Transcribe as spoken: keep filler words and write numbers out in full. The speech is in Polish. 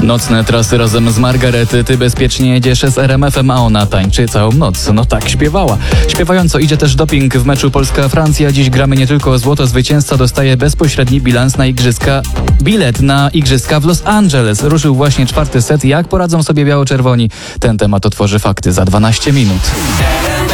Nocne trasy razem z Margarety. Ty bezpiecznie jedziesz z R M F-em, a ona tańczy całą noc. No tak śpiewała. Śpiewająco idzie też doping w meczu Polska-Francja. Dziś gramy nie tylko o złoto. Zwycięzca dostaje bezpośredni bilans na igrzyska. Bilet na igrzyska w Los Angeles. Ruszył właśnie czwarty set. Jak poradzą sobie biało-czerwoni? Ten temat otworzy Fakty za dwanaście minut.